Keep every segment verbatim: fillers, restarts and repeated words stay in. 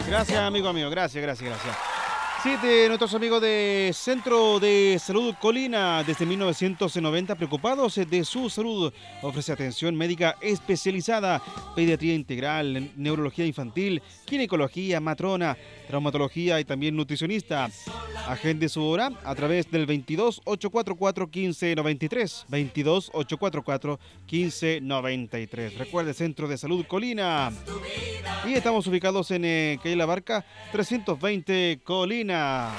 Gracias, amigo mío. Gracias, gracias, gracias. Sí, de nuestros amigos de Centro de Salud Colina, desde mil novecientos noventa, preocupados de su salud, ofrece atención médica especializada, pediatría integral, neurología infantil, ginecología, matrona, traumatología y también nutricionista. Agende su hora a través del veintidós, ochocientos cuarenta y cuatro, quince noventa y tres, veintidós, ochocientos cuarenta y cuatro, quince noventa y tres. Recuerde, Centro de Salud Colina. Y estamos ubicados en eh, calle La Barca, trescientos veinte Colina.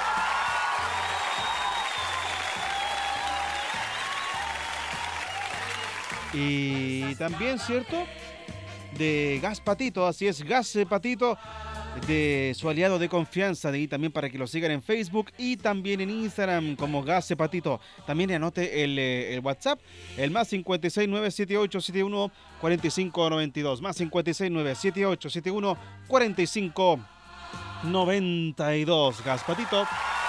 Y también, ¿cierto? De Gas Patito, así es, Gas Patito, de su aliado de confianza, de ahí también para que lo sigan en Facebook y también en Instagram como Gas Patito. También anote el, el WhatsApp, el más cincuenta y seis, nueve siete ocho, setenta y uno, cuarenta y cinco noventa y dos, más cincuenta y seis, nueve siete ocho, setenta y uno, cuarenta y cinco noventa y dos. Gas Patito.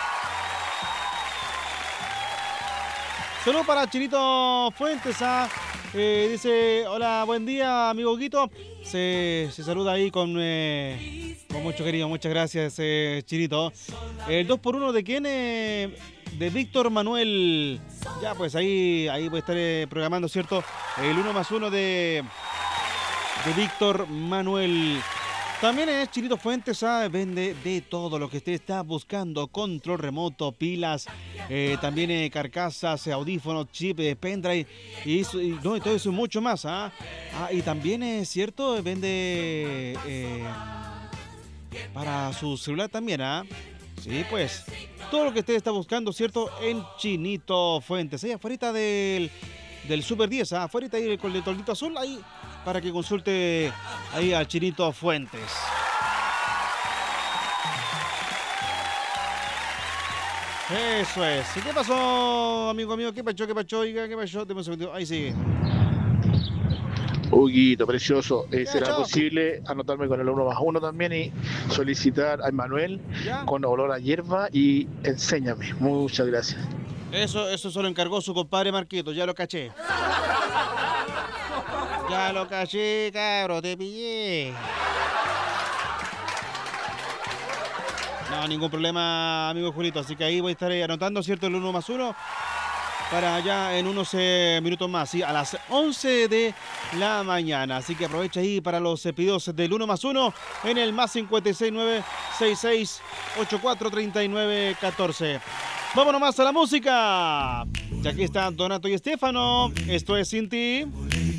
Saludos para Chinito Fuentes, ¿ah? Eh, dice, hola, buen día, amigo Guito. Se, se saluda ahí con, eh, con mucho cariño, muchas gracias, eh, Chinito. El dos por uno de quién, eh, de Víctor Manuel. Ya, pues ahí, ahí voy a estar eh, programando, ¿cierto? El uno más uno de, de Víctor Manuel. También es Chinito Fuentes, ¿sabes? Vende de todo lo que usted está buscando: control remoto, pilas, eh, también eh, carcasas, audífonos, chip, eh, pendrive y, eso, y, no, y todo eso y mucho más. ¿ah? Ah, y también es cierto, vende eh, para su celular también. ¿ah? Sí, pues todo lo que usted está buscando, ¿cierto? En Chinito Fuentes, ahí afuera del, del Super diez, ¿ah? Afuera ahí con el toldito azul, ahí para que consulte ahí al Chinito Fuentes. Eso es. ¿Y qué pasó, amigo mío? ¿Qué pasó? ¿Qué pasó? Oiga, ¿qué pasó? Deme un segundo. Ahí sigue. Huguito, precioso. Eh, ¿Qué ¿Será pasó? posible anotarme con el uno más uno también y solicitar a Manuel ¿Ya? con olor a hierba y enséñame? Muchas gracias. Eso, eso se lo encargó su compadre Marquito. Ya lo caché. Ya lo caché, cabro. Te pillé. No, ningún problema, amigo Julito. Así que ahí voy a estar anotando, ¿cierto? El uno más uno para allá en unos eh, minutos más, ¿sí? A las once de la mañana. Así que aprovecha ahí para los eh, pedidos del uno más uno en el más cincuenta y seis, nueve sesenta y seis, ochenta y cuatro, treinta y nueve, catorce. Vámonos más a la música. Y aquí están Donato y Estefano. Esto es Sin Ti.